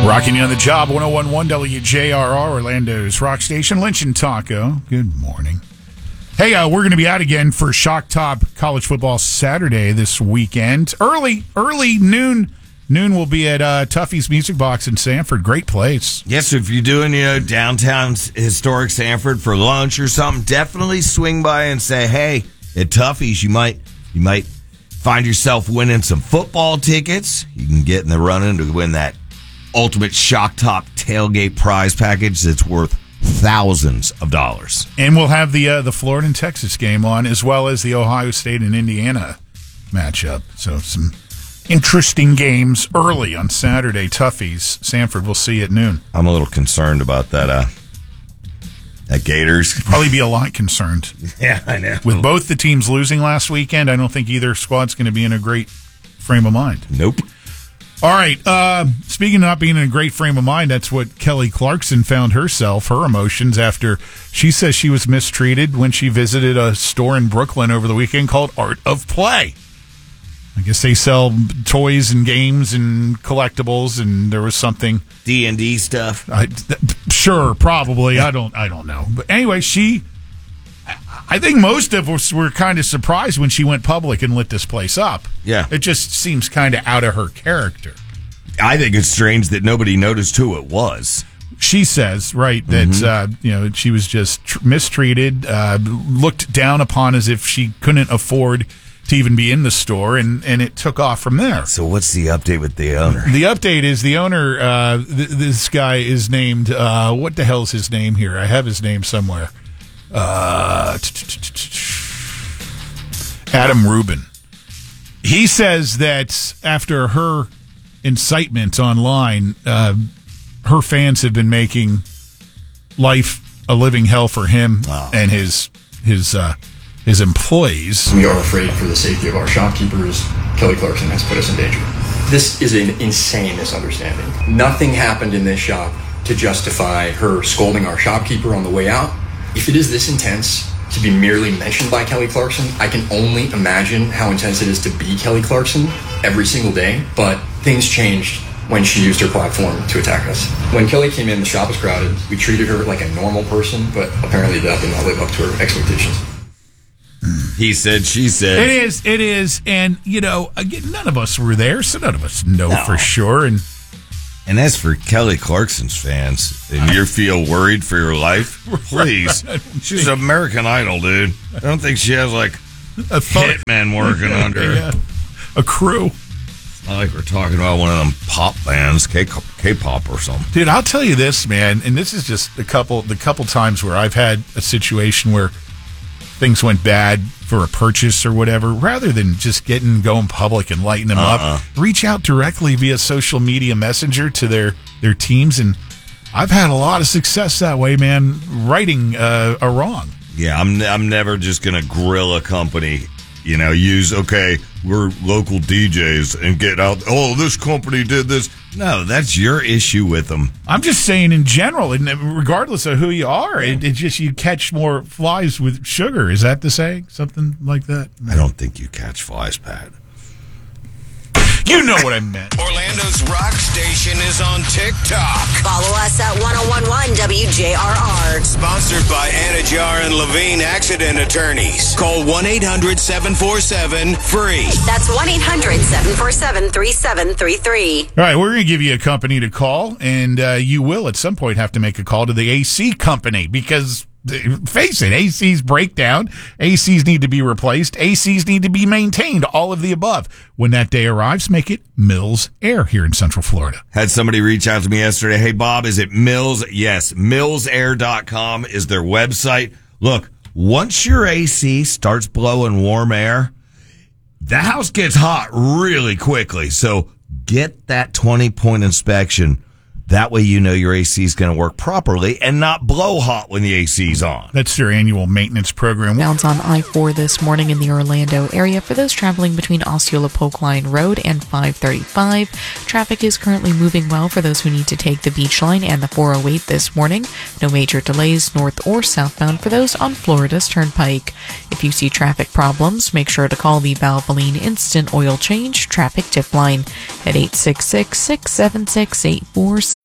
Rocking you on the job, 101.1 WJRR, Orlando's Rock Station. Lynch and Taco, good morning. Hey, we're going to be out again for Shock Top College Football Saturday this weekend. Early noon. Noon will be at Tuffy's Music Box in Sanford. Great place. Yes, if you're doing, downtown historic Sanford for lunch or something, definitely swing by and say, hey, at Tuffy's, you might find yourself winning some football tickets. You can get in the running to win that ultimate Shock Top tailgate prize package that's worth thousands of dollars. And we'll have the Florida and Texas game on, as well as the Ohio State and Indiana matchup. So some interesting games early on Saturday. Tuffy's, Sanford. We'll see you at noon. I'm a little concerned about that Gators. Probably be a lot concerned. Yeah, I know. With both the teams losing last weekend, I don't think either squad's going to be in a great frame of mind. Nope. All right. Speaking of not being in a great frame of mind, that's what Kelly Clarkson found herself, her emotions, after she says she was mistreated when she visited a store in Brooklyn over the weekend called Art of Play. I guess they sell toys and games and collectibles, and there was something D&D stuff. Sure, probably. I don't know. But anyway, I think most of us were kind of surprised when she went public and lit this place up. Yeah. It just seems kind of out of her character. I think it's strange that nobody noticed who it was. She says, right, that she was just mistreated, looked down upon as if she couldn't afford to even be in the store, and it took off from there. So what's the update with the owner? The update is the owner, this guy is named, what the hell's his name here? I have his name somewhere. Adam Rubin. He says that after her incitement online, her fans have been making life a living hell for him and his employees. We are afraid for the safety of our shopkeepers. Kelly Clarkson has put us in danger. This is an insane misunderstanding. Nothing happened in this shop to justify her scolding our shopkeeper on the way out. If it is this intense to be merely mentioned by Kelly Clarkson, I can only imagine how intense it is to be Kelly Clarkson every single day. But things changed when she used her platform to attack us. When Kelly came in, the shop was crowded. We treated her like a normal person, but apparently that did not live up to her expectations. He said, she said. It is. And, again, none of us were there, so none of us know for sure. And as for Kelly Clarkson's fans, and you feel worried for your life, please. She's an American Idol, dude. I don't think she has, a hitman working under her. A crew. It's not like we're talking about one of them pop bands, K-pop or something. Dude, I'll tell you this, man, and this is just the couple times where I've had a situation where things went bad for a purchase or whatever, rather than just going public and lighting them up, reach out directly via social media messenger to their teams, and I've had a lot of success that way, man, righting a wrong. Yeah, I'm never just going to grill a company, we're local DJs and get out, this company did this. No, that's your issue with them. I'm just saying in general, and regardless of who you are, it's just you catch more flies with sugar. Is that the saying? Something like that? I don't think you catch flies, Pat. You know what I meant. Orlando's Rock Station is on TikTok. Follow us at 1011 WJRR. Sponsored by Anajar and Levine Accident Attorneys. Call 1-800-747-FREE. That's 1-800-747-3733. All right, we're going to give you a company to call, and you will at some point have to make a call to the AC company because, face it, ACs break down, ACs need to be replaced, ACs need to be maintained, all of the above. When that day arrives, make it Mills Air here in Central Florida. Had somebody reach out to me yesterday. Hey, Bob, is it Mills? Yes, millsair.com is their website. Look, once your AC starts blowing warm air, the house gets hot really quickly. So get that 20-point inspection That way you know your AC is going to work properly and not blow hot when the AC is on. That's their annual maintenance program. Bounds on I-4 this morning in the Orlando area for those traveling between Osceola Polk Line Road and 535. Traffic is currently moving well for those who need to take the Beach Line and the 408 this morning. No major delays north or southbound for those on Florida's Turnpike. If you see traffic problems, make sure to call the Valvoline Instant Oil Change Traffic Tip Line at 866-676-8466.